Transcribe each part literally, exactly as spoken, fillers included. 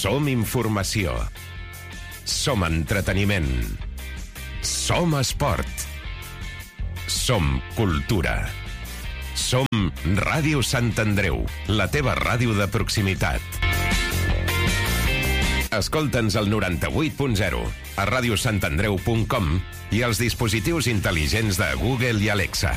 Som informació. Som entreteniment. Som esport. Som cultura. Som Ràdio Sant Andreu, la teva ràdio de proximitat. Escolta'ns al noranta-vuit punt zero, a radiosantandreu punt com i als dispositius intel·ligents de Google i Alexa.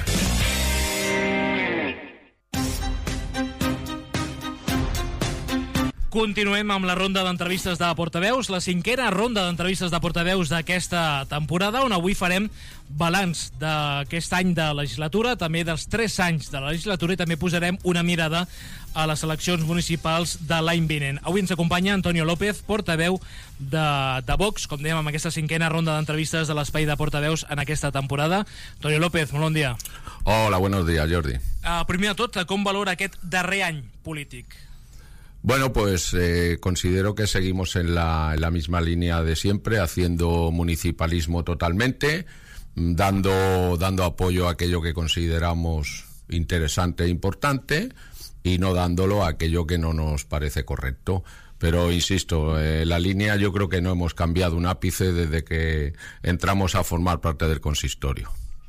Continuem amb la ronda d'entrevistes de portaveus, la cinquena ronda d'entrevistes de portaveus d'aquesta temporada, on avui farem balanç d'aquest any de legislatura, també dels tres anys de la legislatura, i també posarem una mirada a les eleccions municipals de l'any vinent. Avui ens acompanya Antonio López, portaveu de, de Vox, com dèiem, amb aquesta cinquena ronda d'entrevistes de l'espai de portaveus en aquesta temporada. Antonio López, molt bon dia. Hola, buenos días, Jordi. Uh, primer de tot, com valora aquest darrer any polític? Bueno, pues eh, considero que seguimos en la, en la misma línea de siempre, haciendo municipalismo totalmente, dando, dando apoyo a aquello que consideramos interesante e importante y no dándolo a aquello que no nos parece correcto. Pero insisto, eh, la línea yo creo que no hemos cambiado un ápice desde que entramos a formar parte del consistorio.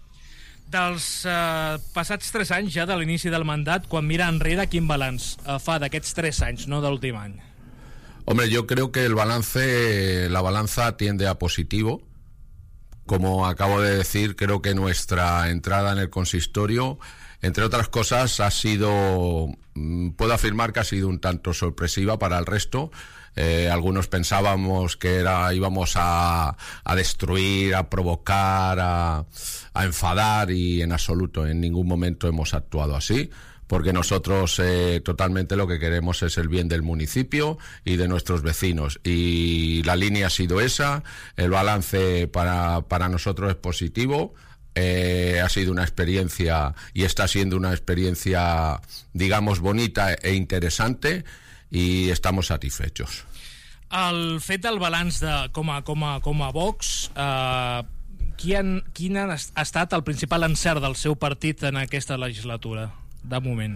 Dels eh, passats tres anys ja de l'inici del mandat, quan mira enrere, quin balanç eh, fa d'aquests tres anys, no de l'últim any? Hombre, yo creo que el balance, la balanza tiende a positivo. Como acabo de decir, creo que nuestra entrada en el consistorio, entre otras cosas, ha sido, puedo afirmar que ha sido un tanto sorpresiva para el resto. Eh, algunos pensábamos que era íbamos a, a destruir, a provocar, a, a enfadar, y en absoluto, en ningún momento hemos actuado así, porque nosotros eh, totalmente lo que queremos es el bien del municipio y de nuestros vecinos, y la línea ha sido esa. El balance para, para nosotros es positivo. Eh, ha sido una experiencia, y está siendo una experiencia, digamos, bonita e interesante, i estamos satisfechos. El fet del balanç de, com, a, com, a, com a Vox, eh, quin, quin ha estat el principal encert del seu partit en aquesta legislatura, de moment?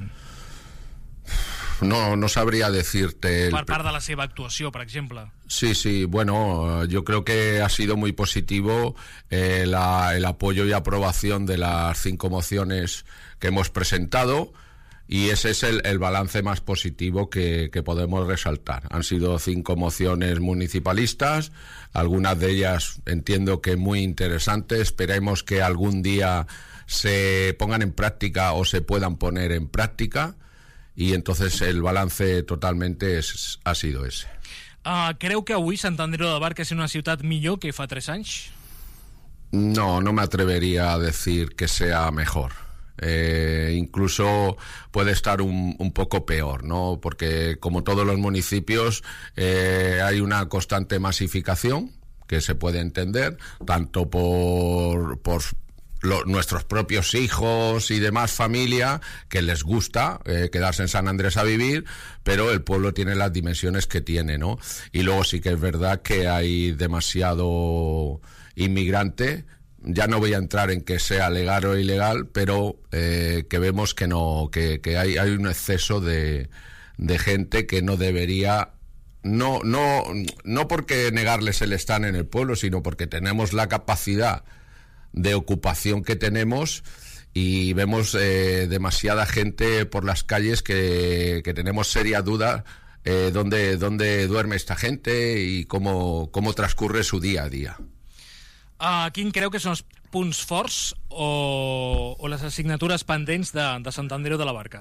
No, no sabría decirte... El... Per part de la seva actuació, per exemple. Sí, sí, bueno, yo creo que ha sido muy positivo eh, la, el apoyo y aprobación de las cinco mociones que hemos presentado, y ese es el, el balance más positivo que, que podemos resaltar. Han sido cinco mociones municipalistas, algunas de ellas entiendo que muy interesantes. Esperemos que algún día se pongan en práctica o se puedan poner en práctica, y entonces el balance totalmente es, ha sido ese. Uh, creu que avui Sant Andreu de la Barca és una ciutat millor que fa tres anys? No, no me atrevería a decir que sea mejor. Eh, incluso puede estar un, un poco peor, ¿no? Porque como todos los municipios eh, hay una constante masificación que se puede entender, tanto por, por lo, nuestros propios hijos y demás familia, que les gusta eh, quedarse en San Andrés a vivir, pero el pueblo tiene las dimensiones que tiene, ¿no? Y luego sí que es verdad que hay demasiado inmigrante. Ya no voy a entrar en que sea legal o ilegal, pero eh, que vemos que no, que, que hay, hay un exceso de, de gente que no debería, no, no, no porque negarles el estar en el pueblo, sino porque tenemos la capacidad de ocupación que tenemos, y vemos eh, demasiada gente por las calles que, que tenemos seria duda eh, dónde, dónde duerme esta gente y cómo, cómo transcurre su día a día. Uh, quin creu que són els punts forts o, o les assignatures pendents de, de Sant Andreu de la Barca?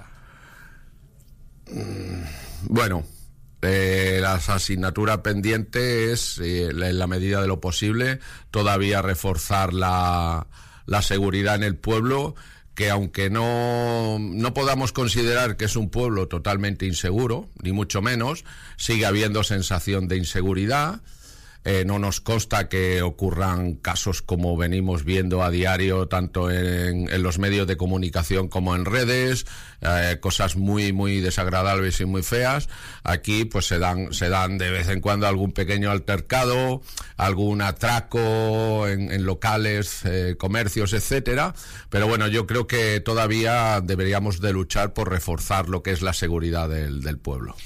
Mm, bueno, eh, la asignatura pendiente es, eh, en la medida de lo posible, todavía reforzar la, la seguridad en el pueblo, que aunque no, no podamos considerar que es un pueblo totalmente inseguro, ni mucho menos, sigue habiendo sensación de inseguridad. Eh, no nos consta que ocurran casos como venimos viendo a diario, tanto en, en los medios de comunicación como en redes, eh, cosas muy muy desagradables y muy feas. Aquí pues se dan se dan de vez en cuando algún pequeño altercado, algún atraco en, en locales, eh, comercios, etcétera. Pero bueno, yo creo que todavía deberíamos de luchar por reforzar lo que es la seguridad del, del pueblo.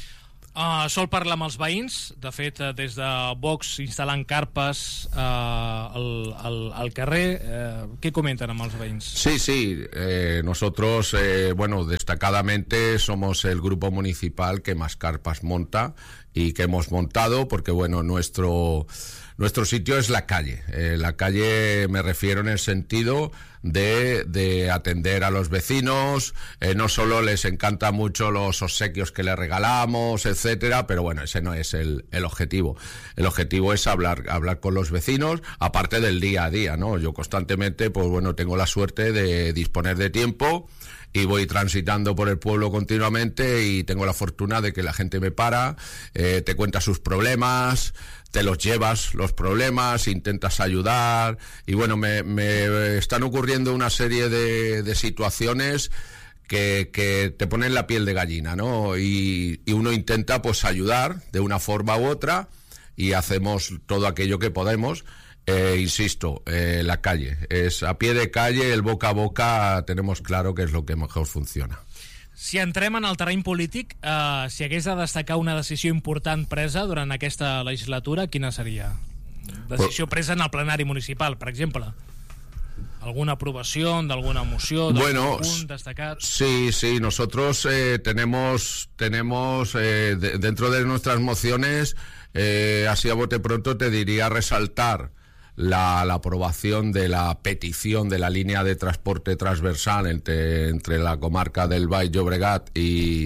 Uh, sol parlar amb els veïns, de fet, uh, des de Vox instal·lant carpes uh, al, al, al carrer. Uh, ¿Qué comenten amb els veïns? Sí, sí, eh, nosotros, eh, bueno, destacadamente somos el grupo municipal que más carpas monta y que hemos montado, porque, bueno, nuestro... Nuestro sitio es la calle. Eh, la calle me refiero en el sentido de, de atender a los vecinos. Eh, no solo les encanta mucho los obsequios que les regalamos, etcétera, pero bueno, ese no es el, el objetivo. El objetivo es hablar, hablar con los vecinos, aparte del día a día, ¿no? Yo constantemente, pues bueno, tengo la suerte de disponer de tiempo y voy transitando por el pueblo continuamente y tengo la fortuna de que la gente me para, eh, te cuenta sus problemas, te los llevas los problemas, intentas ayudar y bueno, me, me están ocurriendo una serie de, de situaciones que, que te ponen la piel de gallina, ¿no? Y, y uno intenta pues ayudar de una forma u otra y hacemos todo aquello que podemos. Eh, insisto, eh, la calle, es a pie de calle, el boca a boca, tenemos claro que es lo que mejor funciona. Si entrem en el terreny polític, eh, si hagués de destacar una decisió important presa durant aquesta legislatura, quina seria? Decisió presa en el plenari municipal, per exemple. ¿Alguna aprobación de alguna moción? Bueno, punto destacar? sí, sí, nosotros eh, tenemos, tenemos eh, de, dentro de nuestras mociones, eh, así a bote pronto te diría resaltar La, la aprobación de la petición de la línea de transporte transversal entre, entre la comarca del Baix Llobregat y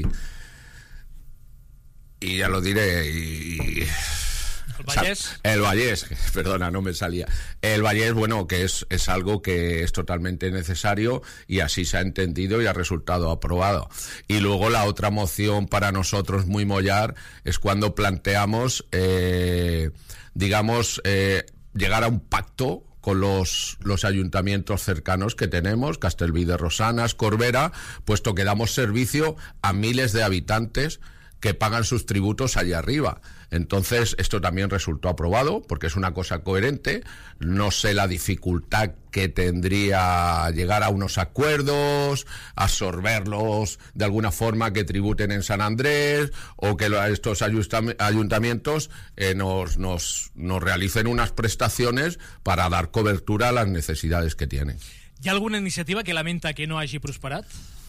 y ya lo diré y, ¿El Vallès? El Vallès, perdona, no me salía. El Vallès, bueno, que es, es algo que es totalmente necesario y así se ha entendido y ha resultado aprobado. Y luego la otra moción para nosotros muy mollar es cuando planteamos, eh, digamos, eh, llegar a un pacto con los, los ayuntamientos cercanos que tenemos, Castellví de Rosanes, Corbera, puesto que damos servicio a miles de habitantes que pagan sus tributos allá arriba. Entonces, esto también resultó aprobado, porque es una cosa coherente. No sé la dificultad que tendría llegar a unos acuerdos, absorberlos de alguna forma que tributen en San Andrés, o que estos ayuntamientos eh, nos, nos, nos realicen unas prestaciones para dar cobertura a las necesidades que tienen. ¿Hi ha alguna iniciativa que lamenta que no hagi prosperat?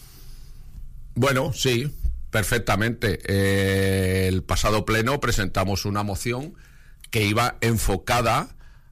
Bueno, sí. Perfectamente. Eh, el pasado pleno presentamos una moción que iba enfocada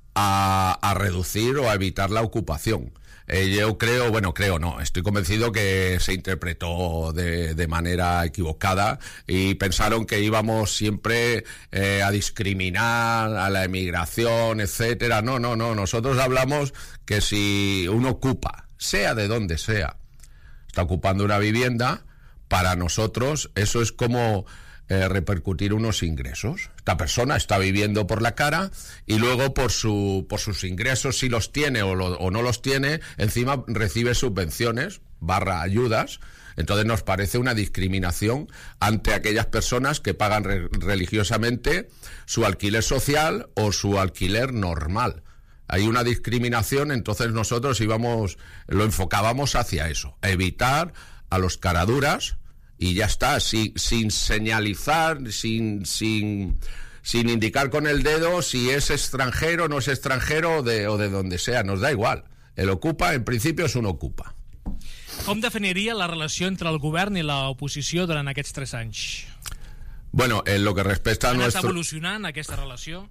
a, a reducir o a evitar la ocupación. Eh, yo creo, bueno, creo no, estoy convencido que se interpretó de, de manera equivocada y pensaron que íbamos siempre eh, a discriminar a la emigración, etcétera. No, no, no, nosotros hablamos que si uno ocupa, sea de donde sea, está ocupando una vivienda, para nosotros eso es como eh, repercutir unos ingresos. Esta persona está viviendo por la cara y luego por su por sus ingresos, si los tiene o, lo, o no los tiene, encima recibe subvenciones barra ayudas. Entonces nos parece una discriminación ante aquellas personas que pagan re- religiosamente su alquiler social o su alquiler normal. Hay una discriminación, entonces nosotros íbamos, lo enfocábamos hacia eso, a evitar a los caraduras. Y ya está, sin, sin señalizar, sin, sin, sin indicar con el dedo si es extranjero, no es extranjero o de, o de donde sea, nos da igual. El ocupa, en principio, és un ocupa. Com definiria la relació entre el govern i l'oposició durant aquests tres anys? Bueno, en lo que respecta a ¿Ha anat nuestro... evolucionant aquesta relació?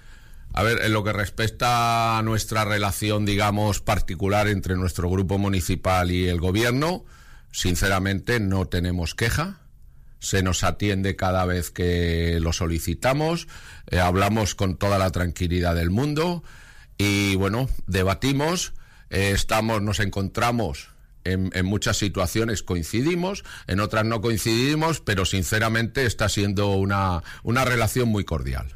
A ver, en lo que respecta a nuestra relación, digamos, particular entre nuestro grupo municipal y el gobierno, sinceramente no tenemos queja, se nos atiende cada vez que lo solicitamos, eh, hablamos con toda la tranquilidad del mundo y bueno, debatimos, eh, estamos, nos encontramos en, en muchas situaciones, coincidimos, en otras no coincidimos, pero sinceramente está siendo una, una relación muy cordial.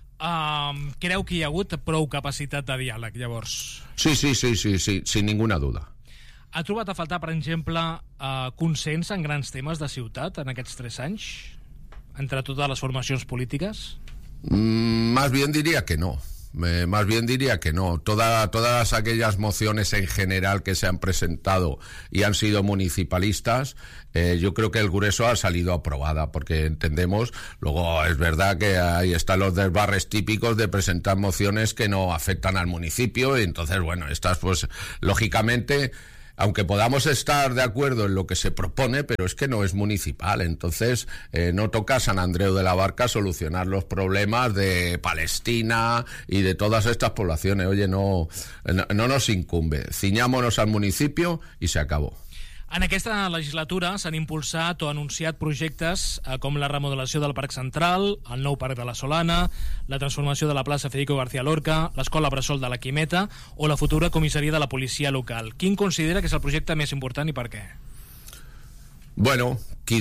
Um, creu que hi ha hagut prou capacitat de diàleg, llavors? Sí, sí, sí, sí, sí, sin ninguna duda. Ha trobat a faltar, per exemple, eh, consens en grans temes de ciutat en aquests tres anys? Entre totes les formacions polítiques? Mm, más bien diría que no. Eh, más bien diría que no. Toda, todas aquellas mociones en general que se han presentado y han sido municipalistas, eh, yo creo que el grueso ha salido aprobada, porque entendemos, luego es verdad que ahí están los desbarres típicos de presentar mociones que no afectan al municipio, y entonces, bueno, estas pues, lógicamente, aunque podamos estar de acuerdo en lo que se propone, pero es que no es municipal, entonces eh, no toca a San Andreu de la Barca solucionar los problemas de Palestina y de todas estas poblaciones. Oye, no, no, no nos incumbe, ciñámonos al municipio y se acabó. En aquesta legislatura s'han impulsat o anunciat projectes eh, com la remodelació del Parc Central, el nou Parc de la Solana, la transformació de la plaça Federico García Lorca, l'escola bressol de la Quimeta o la futura comissaria de la policia local. Quin considera que és el projecte més important i per què? Bueno,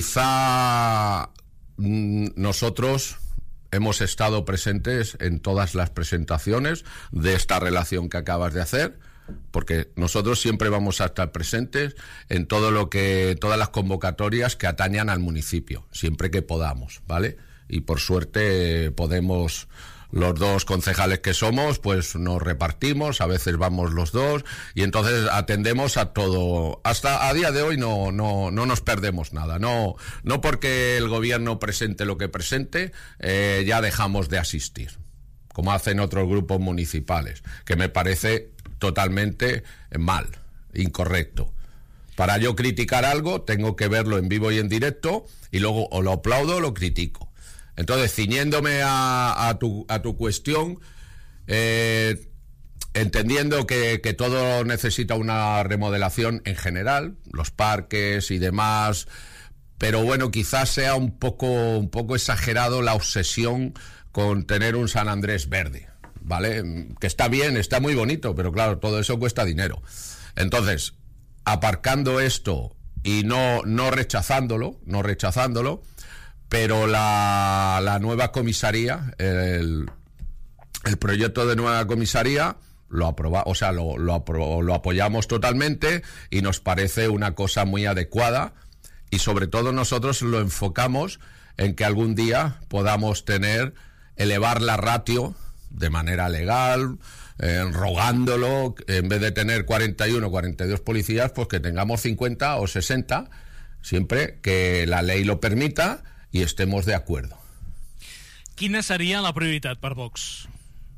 quizá nosotros hemos estado presentes en todas las presentaciones de esta relación que acabas de hacer, porque nosotros siempre vamos a estar presentes en todo lo que, todas las convocatorias que atañan al municipio, siempre que podamos, ¿vale? Y por suerte podemos, los dos concejales que somos, pues nos repartimos, a veces vamos los dos, y entonces atendemos a todo. Hasta a día de hoy no, no, no nos perdemos nada, no, no porque el gobierno presente lo que presente, eh, ya dejamos de asistir, como hacen otros grupos municipales, que me parece totalmente mal, incorrecto. Para yo criticar algo tengo que verlo en vivo y en directo, y luego o lo aplaudo o lo critico. Entonces, ciñéndome a, a, tu, a tu cuestión, eh, entendiendo que, que todo necesita una remodelación en general, los parques y demás, pero bueno, quizás sea un poco, un poco exagerado la obsesión con tener un San Andrés verde, ¿vale? Que está bien, está muy bonito, pero claro, todo eso cuesta dinero. Entonces, aparcando esto y no, no rechazándolo, no rechazándolo, pero la, la nueva comisaría, el, el proyecto de nueva comisaría, lo aproba, o sea, lo, lo, apro, lo apoyamos totalmente y nos parece una cosa muy adecuada, y sobre todo nosotros lo enfocamos en que algún día podamos tener, elevar la ratio de manera legal, eh, rogándolo, en vez de tener cuarenta y uno, cuarenta y dos policías, pues que tengamos cincuenta o sesenta, siempre que la ley lo permita y estemos de acuerdo. Quina seria la prioritat per Vox?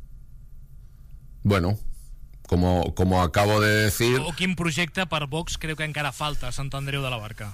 Bueno, como, como acabo de decir... O quin projecte per Vox creu que encara falta a Sant Andreu de la Barca?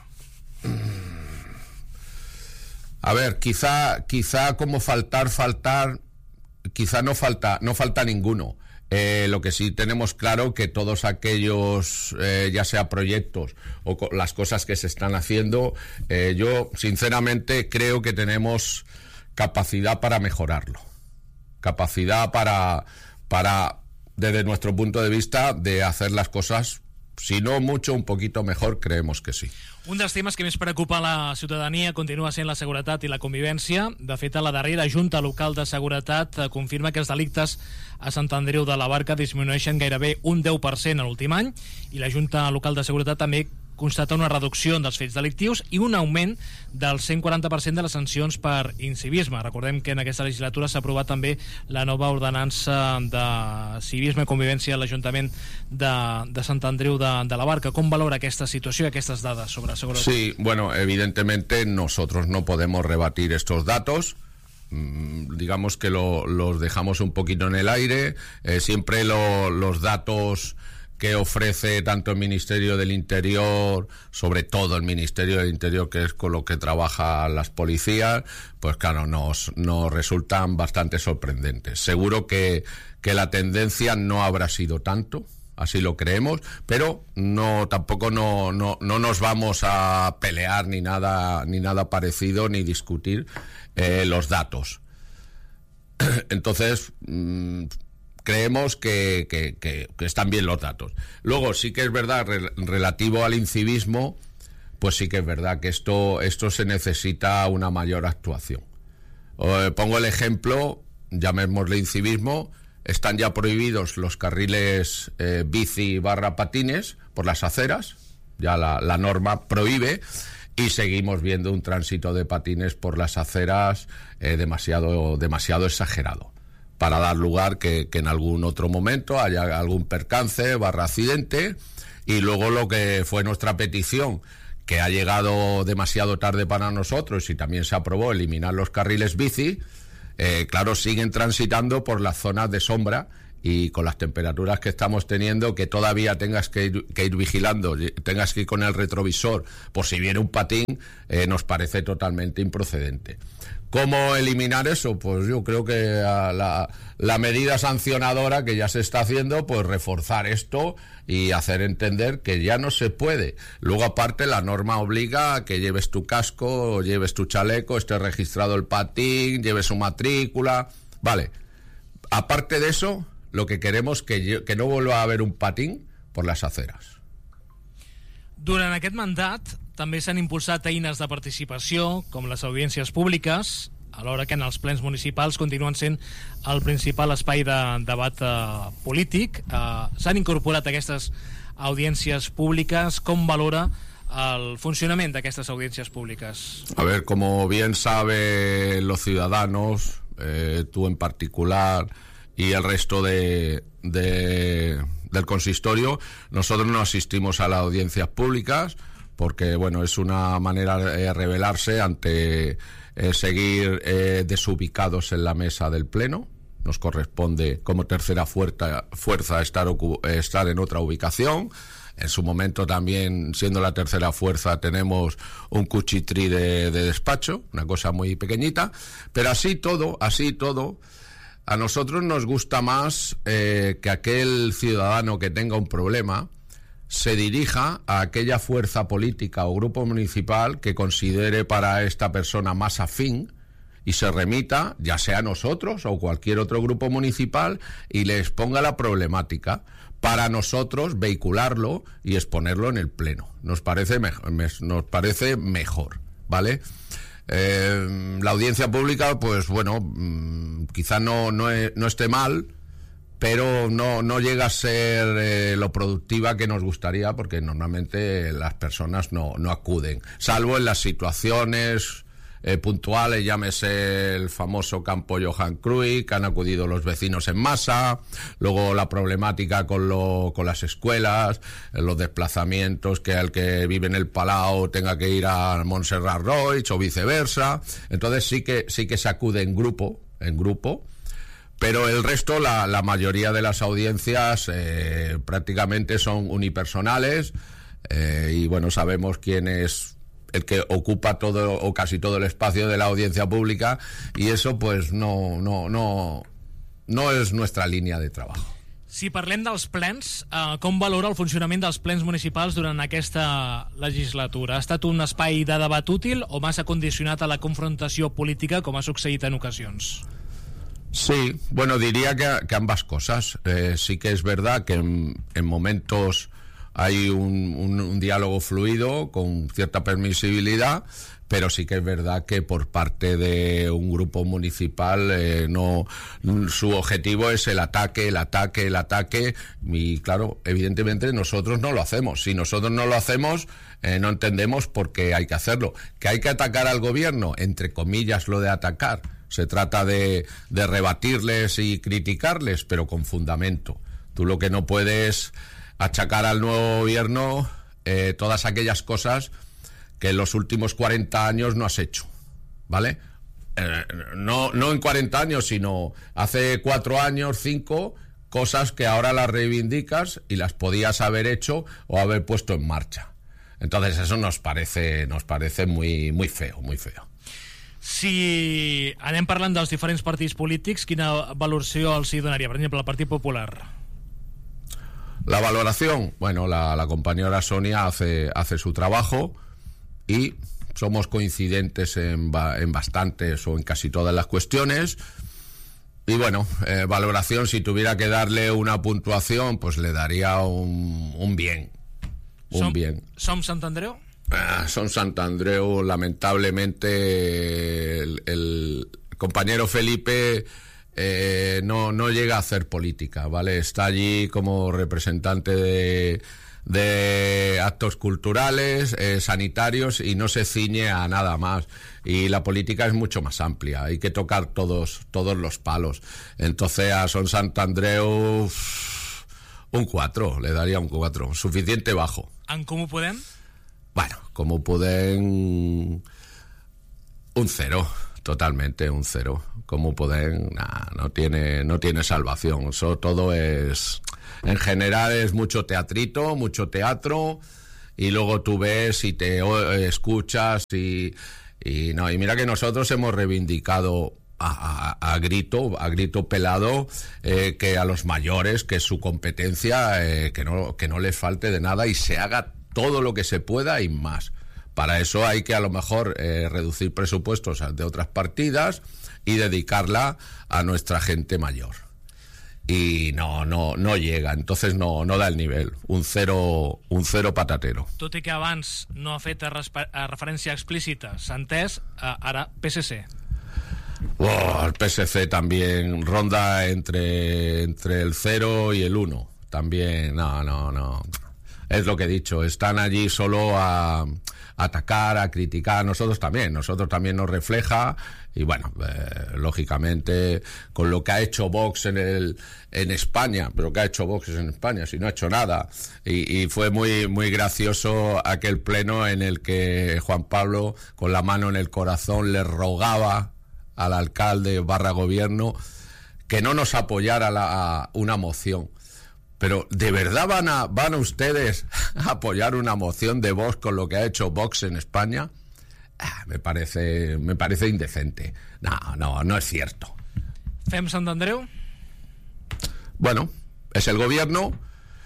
A ver, quizá, quizá como faltar, faltar... Quizá no falta, no falta ninguno. Eh, lo que sí tenemos claro que todos aquellos, eh, ya sea proyectos o co las cosas que se están haciendo, eh, yo sinceramente creo que tenemos capacidad para mejorarlo. Capacidad para, para, desde nuestro punto de vista, de hacer las cosas, si no mucho, un poquito mejor, creemos que sí. Un dels temes que més preocupa la ciutadania continua sent la seguretat i la convivència. De fet, la darrera Junta Local de Seguretat confirma que els delictes a Sant Andreu de la Barca disminueixen gairebé un deu per cent en l'últim any, i la Junta Local de Seguretat també constata una reducció dels fets delictius i un augment del cent quaranta per cent de les sancions per incivisme. Recordem que en aquesta legislatura s'ha aprovat també la nova ordenança de civisme i convivència a l'Ajuntament de, de Sant Andreu de, de la Barca. Com valora aquesta situació i aquestes dades sobre seguretat? Sí, bueno, evidentemente nosotros no podemos rebatir estos datos. Mm, digamos que lo, los dejamos un poquito en el aire. Eh, siempre lo, los datos que ofrece tanto el Ministerio del Interior, sobre todo el Ministerio del Interior, que es con lo que trabajan las policías, pues claro, nos, nos resultan bastante sorprendentes. Seguro que, que la tendencia no habrá sido tanto, así lo creemos, pero no, tampoco no, no, no nos vamos a pelear ni nada, ni nada parecido, ni discutir eh, los datos. Entonces, mmm, creemos que, que, que, que están bien los datos. Luego sí que es verdad, re, relativo al incivismo, pues sí que es verdad que esto, esto se necesita una mayor actuación. Eh, pongo el ejemplo, llamémosle incivismo, están ya prohibidos los carriles eh, bici barra patines por las aceras, ya la, la norma prohíbe, y seguimos viendo un tránsito de patines por las aceras eh, demasiado, demasiado exagerado. para dar lugar que, que en algún otro momento haya algún percance barra accidente. Y luego lo que fue nuestra petición, que ha llegado demasiado tarde para nosotros y también se aprobó eliminar los carriles bici, eh, claro, siguen transitando por las zonas de sombra, y con las temperaturas que estamos teniendo, que todavía tengas que ir, que ir vigilando, tengas que ir con el retrovisor por si viene un patín, eh, nos parece totalmente improcedente. ¿Cómo eliminar eso? Pues yo creo que la, la medida sancionadora que ya se está haciendo, pues reforzar esto y hacer entender que ya no se puede. Luego, aparte, la norma obliga a que lleves tu casco, lleves tu chaleco, esté registrado el patín, lleves su matrícula. Vale. Aparte de eso, lo que queremos es que, que no vuelva a haver un patín por les aceres. Durant aquest mandat també s'han impulsat eines de participació, com les audiències públiques, alhora que en els plens municipals continuen sent el principal espai de debat eh, polític. Eh, s'han incorporat aquestes audiències públiques. Com valora el funcionament d'aquestes audiències públiques? A ver, como bien saben los ciudadanos, eh, tú en particular y el resto de, de, del consistorio, nosotros no asistimos a las audiencias públicas porque, bueno, es una manera de rebelarse ante eh, seguir eh, desubicados en la mesa del Pleno. Nos corresponde como tercera fuerza, fuerza estar, estar en otra ubicación. En su momento también, siendo la tercera fuerza, tenemos un cuchitrí de, de despacho, una cosa muy pequeñita, pero así todo, así todo, a nosotros nos gusta más eh, que aquel ciudadano que tenga un problema se dirija a aquella fuerza política o grupo municipal que considere para esta persona más afín y se remita, ya sea a nosotros o cualquier otro grupo municipal, y le exponga la problemática para nosotros vehicularlo y exponerlo en el Pleno. Nos parece mejor, nos parece mejor, ¿vale? Eh, la audiencia pública, pues bueno, mmm, quizá no, no, no esté mal, pero no, no llega a ser eh, lo productiva que nos gustaría, porque normalmente las personas no, no acuden, salvo en las situaciones eh, puntuales, llámese el famoso campo Johan Cruyff, que han acudido los vecinos en masa, luego la problemática con, lo, con las escuelas, eh, los desplazamientos, que el que vive en el Palau tenga que ir a Montserrat Roig o viceversa. Entonces sí que, sí que se acude en grupo, en grupo. Pero el resto, la, la mayoría de las audiencias eh, prácticamente son unipersonales, eh, y bueno, sabemos quién es el que ocupa todo o casi todo el espacio de la audiencia pública, y eso pues no, no, no, no es nuestra línea de trabajo. Si parlem dels plens, eh, com valora el funcionament dels plens municipals durant aquesta legislatura? Ha estat un espai de debat útil o massa condicionat a la confrontació política, com ha succeït en ocasions? Sí, bueno, diría que, que ambas cosas. Eh, sí que es verdad que en, en momentos hay un, un, un diálogo fluido con cierta permisibilidad, pero sí que es verdad que por parte de un grupo municipal eh, no, su objetivo es el ataque, el ataque, el ataque, y claro, evidentemente nosotros no lo hacemos. Si nosotros no lo hacemos, eh, no entendemos por qué hay que hacerlo. ¿Que hay que atacar al gobierno? Entre comillas lo de atacar. Se trata de, de rebatirles y criticarles, pero con fundamento. Tú lo que no puedes achacar al nuevo gobierno eh, todas aquellas cosas que en los últimos cuarenta años no has hecho, ¿vale? Eh, no, no en cuarenta años, sino hace cuatro años, cinco, cosas que ahora las reivindicas y las podías haber hecho o haber puesto en marcha. Entonces eso nos parece, nos parece muy, muy feo, muy feo. Si anem parlant dels diferents partits polítics, quina valoració els hi donaria? Per exemple, el Partit Popular. La valoración, bueno, la, la compañera Sonia hace, hace su trabajo y somos coincidentes en, en bastantes o en casi todas las cuestiones. Y bueno, eh, valoración, si tuviera que darle una puntuación, pues le daría un, un bien. Un som, bien. ¿Som Sant Andreu? Ah, son Sant Andreu, lamentablemente el, el compañero Felipe eh, no, no llega a hacer política, ¿vale? Está allí como representante de, de actos culturales, eh, sanitarios, y no se ciñe a nada más. Y la política es mucho más amplia, hay que tocar todos, todos los palos. Entonces a Son Santandreu un cuatro, le daría un cuatro, suficiente bajo. En Comú Podem? Bueno, Comú Podem un cero, totalmente un cero. Comú Podem nah, no tiene, no tiene salvación. Eso todo es, en general es mucho teatrito, mucho teatro, y luego tú ves y te escuchas y, y no, y mira que nosotros hemos reivindicado A, a, a grito, a grito pelado, eh, que a los mayores, que su competencia, eh, que no, que no les falte de nada y se haga todo lo que se pueda y más. Para eso hay que a lo mejor eh, reducir presupuestos de otras partidas y dedicarla a nuestra gente mayor. Y no, no, no llega, entonces no, no da el nivel. Un cero, un cero patatero. Tot i que abans no ha fet a, a referència explícita, s'ha entès, ara P S C. Oh, el P S C también ronda entre, entre el cero y el uno. También, no, no, no. Es lo que he dicho, están allí solo a, a atacar, a criticar. Nosotros también, nosotros también nos refleja. Y bueno, eh, lógicamente, con lo que ha hecho Vox en el en España, pero ¿qué ha hecho Vox en España? Si no ha hecho nada. Y, y fue muy, muy gracioso aquel pleno en el que Juan Pablo, con la mano en el corazón, le rogaba al alcalde barra gobierno que no nos apoyara la, a una moción. Pero ¿de verdad van a van a ustedes a apoyar una moción de Vox con lo que ha hecho Vox en España? Ah, me parece me parece indecente. No, no, no es cierto. ¿Fem Sant Andreu? Bueno, es el gobierno.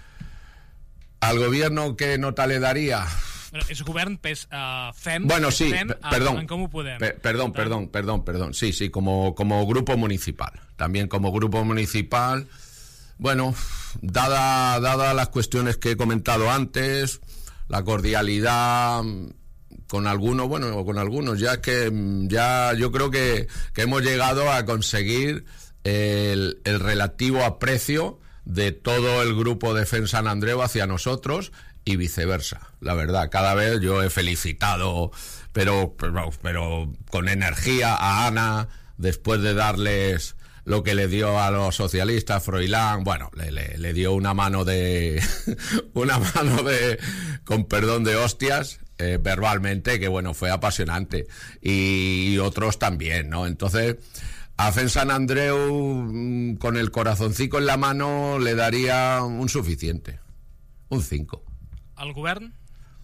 ¿Al gobierno qué nota le daría? Bueno, és govern, pes, uh, fem, bueno, sí, fem, perdón, en Comú Podem. Pe perdón, perdón, perdón, perdón, sí, sí, como, como grupo municipal, también como grupo municipal, bueno, dada, dada las cuestiones que he comentado antes, la cordialidad con algunos, bueno, con algunos, ya que ya yo creo que, que hemos llegado a conseguir el, el relativo aprecio de todo el grupo de Fem Sant Andreu hacia nosotros, y viceversa. La verdad, cada vez yo he felicitado, pero, pero, pero con energía, a Ana, después de darles lo que le dio a los socialistas, Froilán, bueno, le, le, le dio una mano de, una mano de, con perdón de hostias, eh, verbalmente, que bueno, fue apasionante, y, y otros también, ¿no? Entonces, a Fem Sant Andreu, con el corazoncito en la mano, le daría un suficiente, un cinco. ¿Al govern?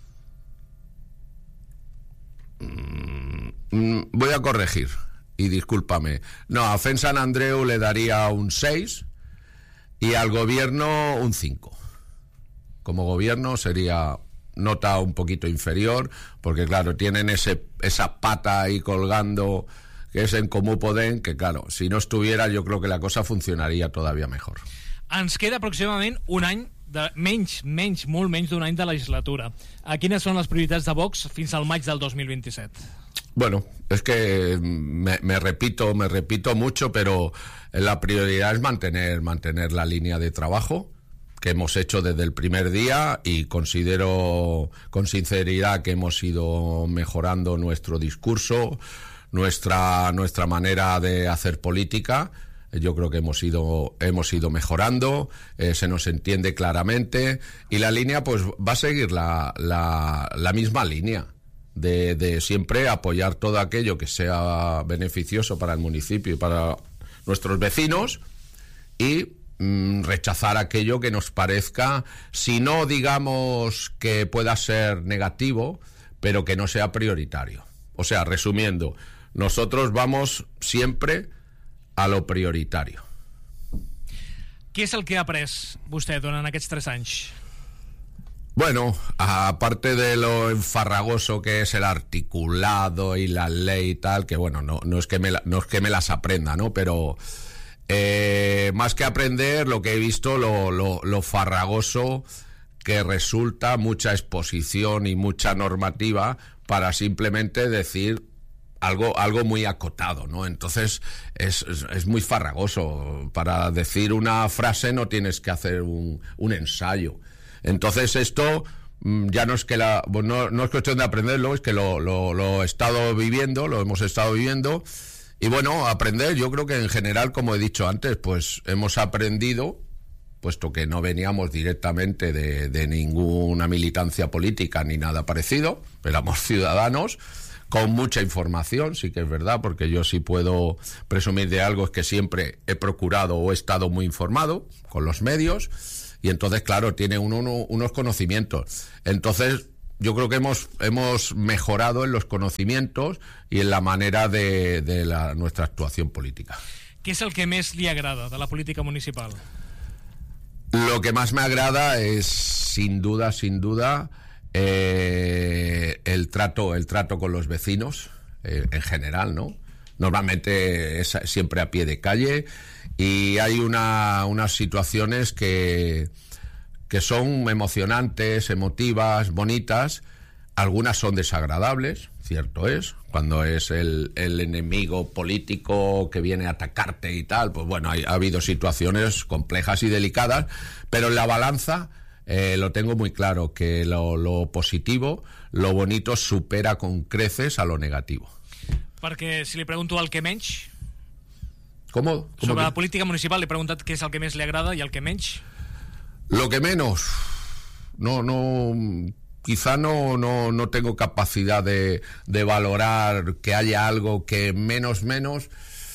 Mm, voy a corregir, y discúlpame. No, a Fem Sant Andreu le daría un seis y al gobierno un cinco. Como gobierno sería nota un poquito inferior, porque claro, tienen ese esa pata ahí colgando, que es en Comú Podem, que claro, si no estuviera yo creo que la cosa funcionaría todavía mejor. Ens queda aproximadament un any de menys, menys, molt menys d'un any de legislatura. A quines són les prioritats de Vox fins al maig del dos mil veintisiete? Bueno, es que me, me repito, me repito mucho, pero la prioridad es mantener, mantener la línea de trabajo que hemos hecho desde el primer día, y considero con sinceridad que hemos ido mejorando nuestro discurso, nuestra, nuestra manera de hacer política. Yo creo que hemos ido hemos ido mejorando, eh, se nos entiende claramente, y la línea pues va a seguir la, la, la misma línea de, de siempre apoyar todo aquello que sea beneficioso para el municipio y para nuestros vecinos, y mm, rechazar aquello que nos parezca, si no digamos que pueda ser negativo, pero que no sea prioritario. O sea, resumiendo, nosotros vamos siempre a lo prioritario. Què és el que ha après vostè durant aquests tres anys? Bueno, aparte de lo enfarragoso que es el articulado y la ley y tal, que bueno, no, no, es, que me la, no es que me las aprenda, ¿no? Pero eh, más que aprender, lo que he visto, lo, lo, lo farragoso que resulta mucha exposición y mucha normativa para simplemente decir algo algo muy acotado, ¿no? Entonces es, es, es muy farragoso. Para decir una frase no tienes que hacer un, un ensayo. Entonces esto ya no es que la no, no es cuestión de aprenderlo, es que lo, lo, lo he estado viviendo, lo hemos estado viviendo. Y bueno, aprender, yo creo que en general, como he dicho antes, pues hemos aprendido, puesto que no veníamos directamente de, de ninguna militancia política ni nada parecido, éramos ciudadanos con mucha información, sí que es verdad, porque yo sí puedo presumir de algo, es que siempre he procurado o he estado muy informado con los medios, y entonces, claro, tiene uno, uno unos conocimientos. Entonces, yo creo que hemos hemos mejorado en los conocimientos y en la manera de, de la, nuestra actuación política. Què és el que més li agrada de la política municipal? Lo que más me agrada es, sin duda, sin duda, eh, el trato, el trato con los vecinos, eh, en general, ¿no? Normalmente es siempre a pie de calle, y hay una, unas situaciones que, que son emocionantes, emotivas, bonitas. Algunas son desagradables, cierto es, cuando es el, el enemigo político que viene a atacarte y tal, pues bueno, hay, ha habido situaciones complejas y delicadas, pero en la balanza eh, lo tengo muy claro, que lo, lo positivo, lo bonito supera con creces a lo negativo. Perquè si li pregunto al que menys... ¿Cómo? ¿Cómo Sobre que? la política municipal, li he preguntat què és el que més li agrada i el que menys. Lo que menos, no, no, quizá no, no, no tengo capacidad de, de valorar que haya algo que menos, menos.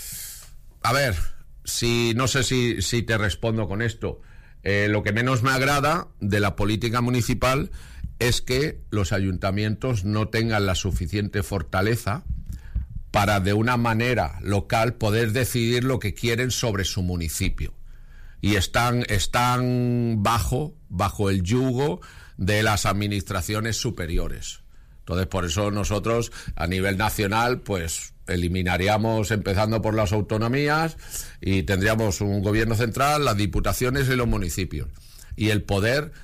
A ver, si no sé si, si te respondo con esto. Eh, lo que menos me agrada de la política municipal es que los ayuntamientos no tengan la suficiente fortaleza para, de una manera local, poder decidir lo que quieren sobre su municipio. Y están, están bajo, bajo el yugo de las administraciones superiores. Entonces, por eso nosotros, a nivel nacional, pues eliminaríamos, empezando por las autonomías, y tendríamos un gobierno central, las diputaciones y los municipios. Y el poder,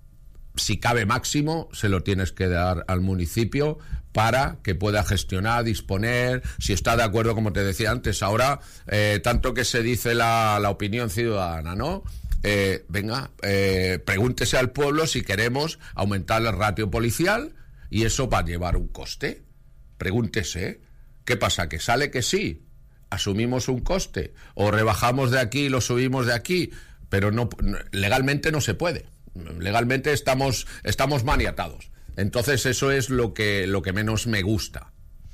si cabe máximo, se lo tienes que dar al municipio para que pueda gestionar, disponer, si está de acuerdo, como te decía antes. Ahora, eh, tanto que se dice la, la opinión ciudadana, ¿no? Eh, venga, eh, pregúntese al pueblo si queremos aumentar el ratio policial, y eso va a llevar un coste. Pregúntese. ¿Qué pasa? ¿Que sale que sí? ¿Asumimos un coste? ¿O rebajamos de aquí y lo subimos de aquí? Pero no, legalmente no se puede. Legalmente estamos, estamos maniatados. Entonces eso es lo que, lo que menos me gusta.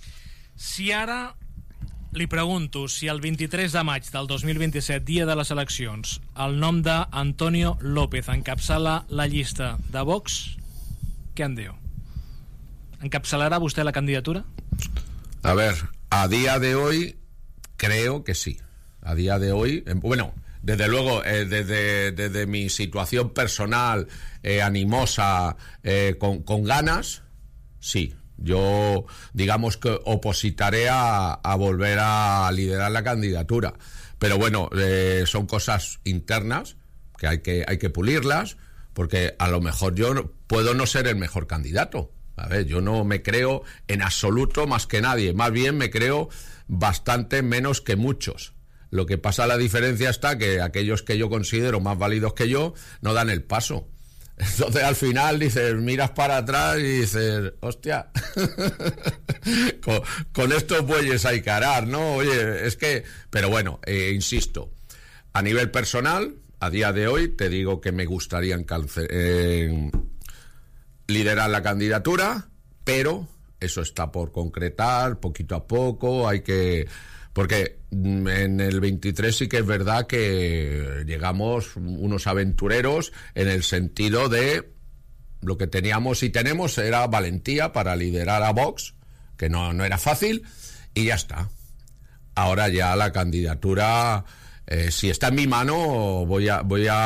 Si ara li pregunto si el vint-i-tres de maig del dos mil vint-i-set, dia de les eleccions, el nom d'Antonio López encapçala la llista de Vox, què en diu? ¿Encapçalarà vostè la candidatura? A ver, a día de hoy creo que sí. A día de hoy, bueno, desde luego, eh, desde, desde mi situación personal, eh, animosa, eh, con, con ganas, sí. Yo, digamos que opositaré a, a volver a liderar la candidatura. Pero bueno, eh, son cosas internas que hay que hay que pulirlas, porque a lo mejor yo no, puedo no ser el mejor candidato. A ver, yo no me creo en absoluto más que nadie. Más bien me creo bastante menos que muchos. Lo que pasa, la diferencia está que aquellos que yo considero más válidos que yo no dan el paso. Entonces al final dices, miras para atrás y dices, hostia, con, con estos bueyes hay que arar, ¿no? Oye, es que... Pero bueno, eh, insisto, a nivel personal, a día de hoy, te digo que me gustaría encalce, eh, liderar la candidatura, pero eso está por concretar poquito a poco, hay que... Porque en el veintitrés sí que es verdad que llegamos unos aventureros en el sentido de lo que teníamos y tenemos era valentía para liderar a Vox, que no, no era fácil, y ya está. Ahora ya la candidatura, eh, si está en mi mano, voy a, voy a